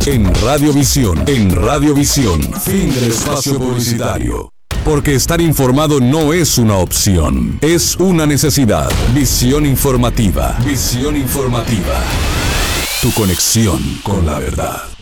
en Radiovisión. En Radiovisión, fin del espacio publicitario. Porque estar informado no es una opción, es una necesidad. Visión informativa. Visión informativa. Tu conexión con la verdad.